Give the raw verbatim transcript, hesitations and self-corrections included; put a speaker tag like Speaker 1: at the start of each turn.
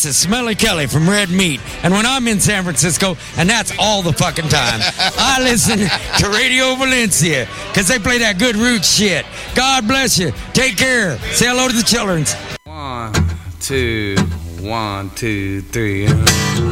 Speaker 1: This is Smelly Kelly from Red Meat. And when I'm in San Francisco, and that's all the fucking time, I listen to Radio Valencia because they play that good roots shit. God bless you. Take care. Say hello to the children.
Speaker 2: One, two, one, two, three.